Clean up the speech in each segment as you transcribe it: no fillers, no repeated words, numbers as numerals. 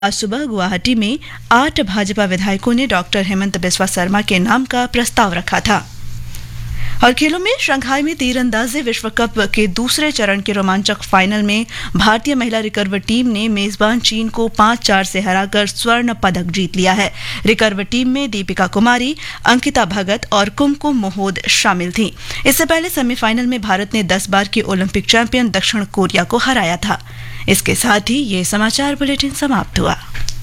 आज सुबह गुवाहाटी में 8 भाजपा विधायकों ने डॉक्टर हेमंत बिस्वा शर्मा के नाम का प्रस्ताव रखा था। और खेलों में शंघाई में तीरंदाजी विश्व कप के दूसरे चरण के रोमांचक फाइनल में भारतीय महिला रिकर्व टीम ने मेजबान चीन को 5-4 से हराकर स्वर्ण पदक जीत लिया है। रिकर्व टीम में दीपिका कुमारी, अंकिता भगत और कुमकुम मोहोद शामिल थीं। इससे पहले सेमीफाइनल में भारत ने 10 बार की ओलंपिक चैंपियन दक्षिण कोरिया को हराया था। इसके साथ ही ये समाचार बुलेटिन समाप्त हुआ।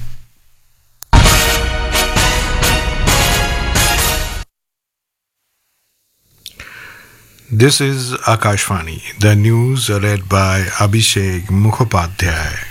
This is Akashvani. The news read by Abhishek Mukhopadhyay.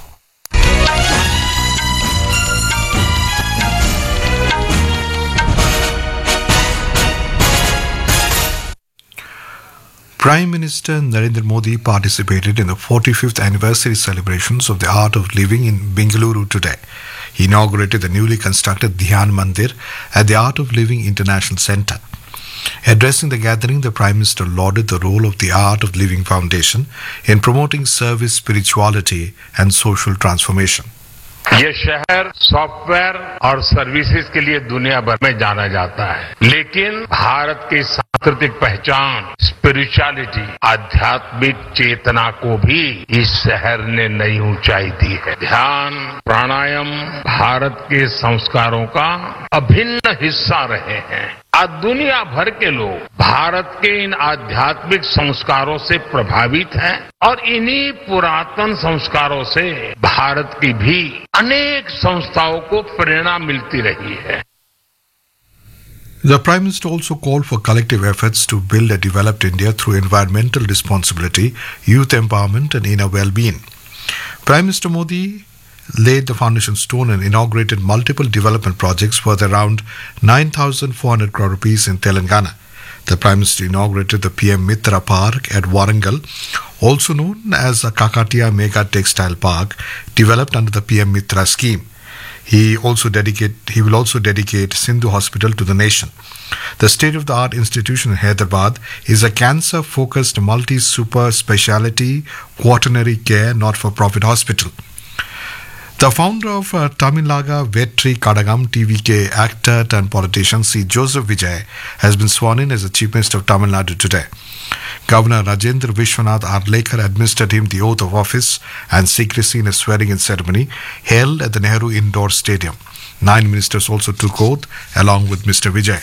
Prime Minister Narendra Modi participated in the 45th anniversary celebrations of the Art of Living in Bengaluru today. He inaugurated the newly constructed Dhyan Mandir at the Art of Living International Centre. Addressing the gathering, the Prime Minister lauded the role of the Art of Living Foundation in promoting service, spirituality and social transformation. ये शहर software और services के लिए दुनिया भर में जाना जाता है, लेकिन भारत की सांस्कृतिक पहचान, स्पिरिचुअलिटी, आध्यात्मिक चेतना को भी इस शहर ने नई ऊंचाई दी है। ध्यान, प्राणायाम भारत के संस्कारों का अभिन्न हिस्सा रहे हैं। आज दुनिया भर के लोग भारत के इन आध्यात्मिक संस्कारों से प्रभावित हैं और इन्हीं पुरातन संस्कारों से भारत की भी अनेक संस्थाओं को प्रेरणा मिलती रही है। The Prime Minister also called for collective efforts to build a developed India through environmental responsibility, youth empowerment and inner well-being. Prime Minister Modi laid the foundation stone and inaugurated multiple development projects worth around 9,400 crore rupees in Telangana. The Prime Minister inaugurated the PM Mitra Park at Warangal, also known as the Kakatiya Mega Textile Park, developed under the PM Mitra scheme. He will also dedicate Sindhu Hospital to the nation. The state-of-the-art institution in Hyderabad is a cancer-focused multi-super speciality quaternary care not-for-profit hospital. The founder of Tamilaga Vetri Kadagam TVK actor turned politician C. Joseph Vijay has been sworn in as the Chief Minister of Tamil Nadu today. Governor Rajendra Vishwanath Arlekar administered him the oath of office and secrecy in a swearing-in ceremony held at the Nehru Indoor Stadium. 9 ministers also took oath along with Mr. Vijay.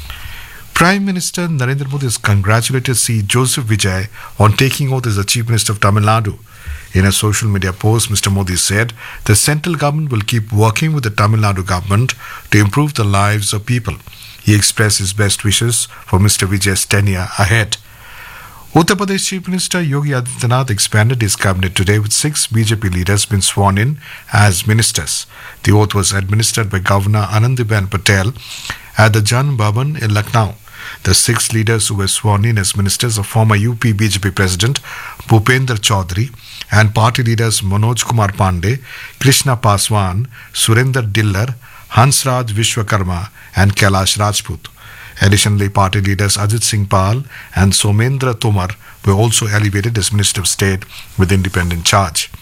Prime Minister Narendra Modi has congratulated C. Joseph Vijay on taking oath as the Chief Minister of Tamil Nadu. In a social media post, Mr. Modi said the central government will keep working with the Tamil Nadu government to improve the lives of people. He expressed his best wishes for Mr. Vijay's tenure ahead. Uttar Pradesh Chief Minister Yogi Adityanath expanded his cabinet today with 6 BJP leaders being sworn in as ministers. The oath was administered by Governor Anandiben Patel at the Jan Bhavan in Lucknow. The 6 leaders who were sworn in as ministers are former UP BJP President Bhupendra Chaudhary and party leaders Manoj Kumar Pandey, Krishna Paswan, Surinder Dillar, Hansraj Vishwakarma and Kailash Rajput. Additionally, party leaders Ajit Singh Pal and Somendra Tomar were also elevated as Minister of State with independent charge.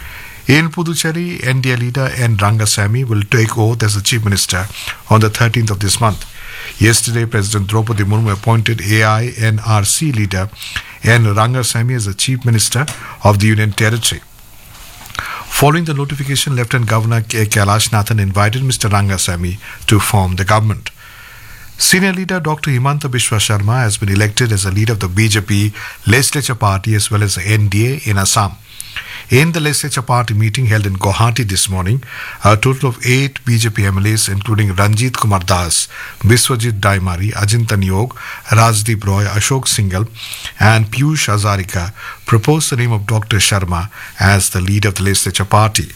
In Puducherry, NDA leader N. Rangasamy will take oath as the Chief Minister on the 13th of this month. Yesterday, President Draupadi Murmu appointed AINRC leader N. Rangasamy as the Chief Minister of the Union Territory. Following the notification, Lieutenant Governor K. Kailash Nathan invited Mr. Rangasamy to form the government. Senior leader Dr. Himanta Biswa Sharma has been elected as the leader of the BJP Legislature Party as well as the NDA in Assam. In the Legislature Party meeting held in Guwahati this morning, a total of 8 BJP MLAs including Ranjit Kumar Das, Biswajit Daimari, Ajinta Niyog, Rajdeep Roy, Ashok Singhal and Piyush Hazarika proposed the name of Dr. Sharma as the leader of the Legislature Party.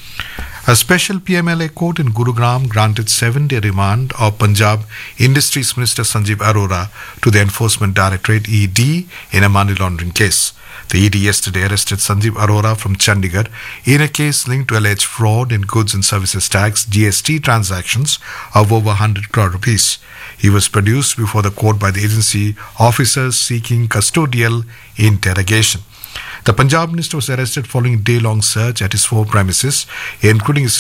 A special PMLA court in Gurugram granted 7-day remand of Punjab Industries Minister Sanjeev Arora to the Enforcement Directorate ED in a money laundering case. The ED yesterday arrested Sanjeev Arora from Chandigarh in a case linked to alleged fraud in goods and services tax GST transactions of over 100 crore rupees. He was produced before the court by the agency officers seeking custodial interrogation. The Punjab minister was arrested following a day-long search at his four premises, including his